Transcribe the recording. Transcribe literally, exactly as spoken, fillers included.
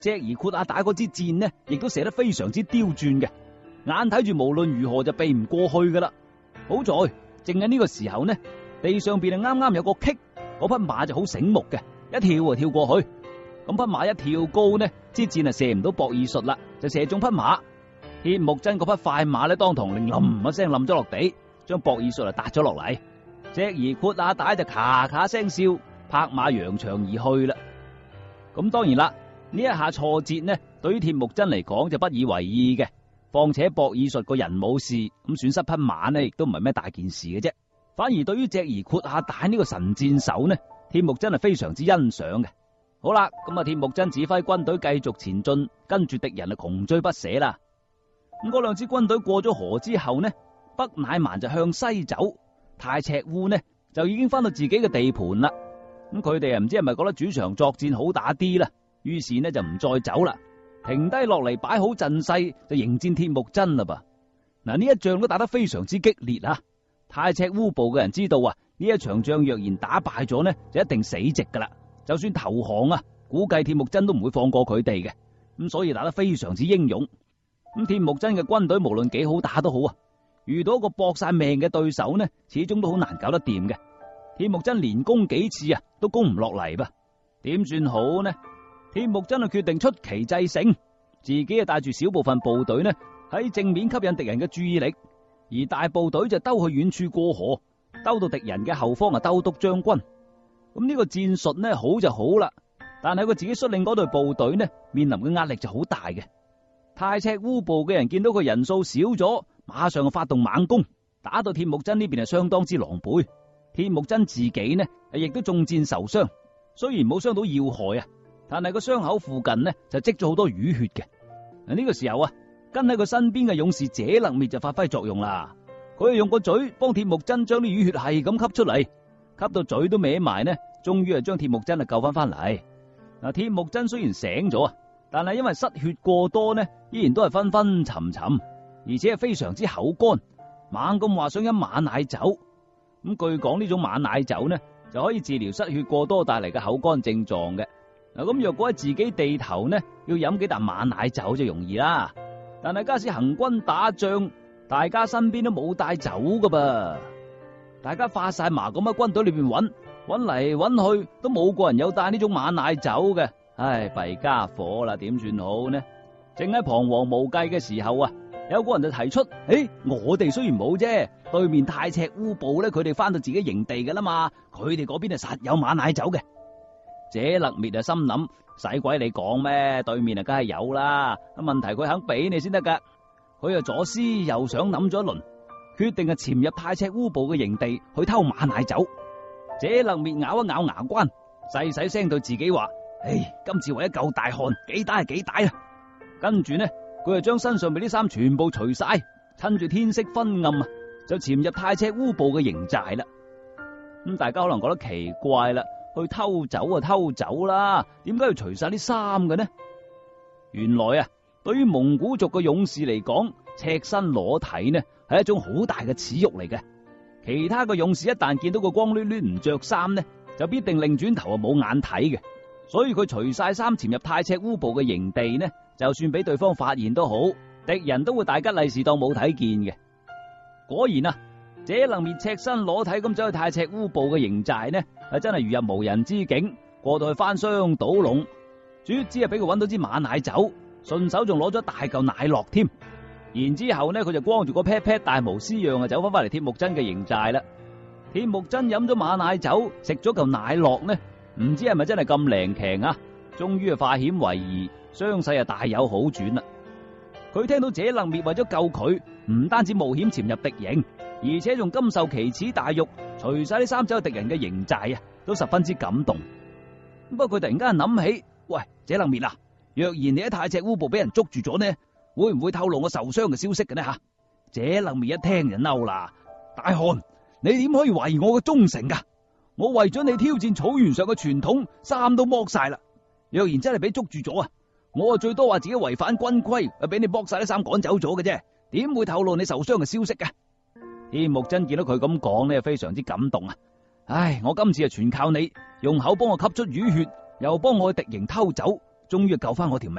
隻兒豁亞打嗰支箭呢，亦都射得非常之刁鑽嘅，眼睇住無論如何就避唔過去噶啦。好在正喺呢個時候呢，地上邊啊啱啱有個棘，嗰匹馬就好醒目嘅，一跳就跳過去。咁匹馬一跳高呢，支箭啊射唔到博爾術啦，就射中匹馬。鐵木真嗰匹快馬咧，當堂令冧一聲冧咗落地，將博爾術啊搭咗落嚟。隻兒豁亞打就咔咔聲笑，拍馬揚長而去啦。咁當然啦，呢一下挫折呢，對於鐵木真嚟講就不以為意嘅。況且博爾術個人冇事，咁損失匹馬呢，亦都唔係咩大件事嘅啫。反而對於隻兒豁亞打呢個神箭手呢，鐵木真係非常之欣賞嘅。好啦，咁啊，鐵木真指揮軍隊繼續前進，跟住敵人啊窮追不捨啦。咁嗰兩支軍隊過咗河之後呢，北乃蠻就向西走，太赤烏呢就已經翻到自己嘅地盤啦。咁佢哋啊唔知係咪覺得主場作戰好打啲啦，於是呢就唔再走啦，停低落嚟擺好陣勢就迎戰鐵木真啦噃。嗱，呢一仗都打得非常之激烈啊！太赤烏部嘅人知道啊，呢一場仗若然打敗咗呢，就一定死直噶啦。就算投降啊，估計鐵木真都唔會放過佢哋嘅。咁所以打得非常之英勇。咁鐵木真嘅軍隊無論幾好打都好啊，遇到一個搏晒命嘅對手呢，始終都好難搞得掂嘅。鐵木真連攻幾次啊，都攻唔落嚟噃，點算好呢？鐵木真啊決定出奇制勝，自己啊帶住小部分部隊呢喺正面吸引敵人嘅注意力，而大部隊就兜去遠處過河，兜到敵人嘅後方啊兜督將軍。咁呢個戰術呢好就好啦，但係佢自己率領嗰隊部隊呢面臨嘅壓力就好大嘅。太赤烏部嘅人見到佢人數少咗，馬上就發動猛攻，打到鐵木真呢邊係相當之狼狽。鐵木真自己呢亦都中箭受傷，雖然冇傷到要害啊，但係個傷口附近呢就積咗好多淤血嘅。嗱，呢個時候啊，跟喺佢身邊嘅勇士謝勒滅就發揮作用啦。佢用個嘴幫鐵木真將啲淤血係咁吸出嚟，吸到嘴都歪埋呢，終於係將鐵木真啊救翻翻嚟。嗱，鐵木真雖然醒咗啊，但係因為失血過多呢，依然都係昏昏沉沉，而且係非常之口乾，猛咁話想飲馬奶酒。咁據講呢種馬奶酒呢，就可以治療失血過多帶嚟嘅口乾症狀嘅。嗱，咁若果喺自己地頭呢，要飲幾啖馬奶酒就容易啦。但係假使行軍打仗，大家身邊都冇帶酒噶噃，大家發晒麻咁喺軍隊裏邊揾，揾嚟揾去都冇個人有帶呢種馬奶酒嘅。唉，弊家伙啦，點算好呢？正喺彷徨無計嘅時候啊，有個人就提出：誒，我哋雖然冇啫，對面太赤烏部咧，佢哋翻到自己營地噶啦嘛，佢哋嗰邊係實有馬奶酒嘅。謝勒滅啊心諗，使鬼你講咩？對面啊梗係有啦，問題佢肯俾你先得噶。佢啊左思右想諗咗一輪，決定啊潛入太赤烏部嘅營地去偷馬奶酒。謝勒滅咬一咬牙關，細細聲對自己話：唉，今次為咗救大漢，幾大係幾大啊！跟住呢，佢就將身上邊啲衫全部除晒，趁住天色昏暗啊，就潛入太赤烏部嘅營寨啦。咁大家可能覺得奇怪啦，去偷走啊偷走啦，點解要除晒啲衫嘅呢？原來啊，對於蒙古族嘅勇士嚟講，赤身裸體呢係一種好大嘅恥辱嚟嘅。其他嘅勇士一旦見到個光溜溜唔着衫呢，就必定擰轉頭啊冇眼睇嘅。所以佢除晒衫潛入太赤烏部嘅營地呢，就算俾對方發現都好，敵人都會大吉利是當冇睇見嘅。果然啊，謝勒滅赤身裸體咁走去太赤烏部嘅營寨呢，係真係如入無人之境，過到去翻箱倒籠，主要只係俾佢揾到支馬奶酒，順手仲攞咗大嚿奶酪添。然之後呢，佢就光住個 pat pat 大模斯樣啊，走翻翻嚟鐵木真嘅營寨啦。鐵木真飲咗馬奶酒，食咗嚿奶酪呢，唔知係咪真係咁靈強啊？終於啊化險為夷，傷勢啊大有好轉啦。佢聽到謝勒滅為咗救佢，唔單止冒險潛入敵營，而且仲甘受奇恥大辱，除晒啲衫走去敵人嘅營寨啊，都十分之感動。不過佢突然間諗起，喂，謝勒滅啊，若然你喺太赤烏部俾人捉住咗呢，會唔會透露我受傷嘅消息嘅呢？吓，謝勒滅一聽就嬲啦，大漢，你點可以懷疑我嘅忠誠噶？我為咗你挑戰草原上嘅傳統，衫都剝晒啦。若然真係俾捉住咗啊，我啊最多話自己違反軍規，啊俾你剝晒啲衫趕走咗嘅啫，點會透露你受傷嘅消息噶？鐵木真見到佢咁講呢，非常之感動啊！唉，我今次啊全靠你，用口幫我吸出淤血，又幫我去敵營偷走，終於救翻我條命。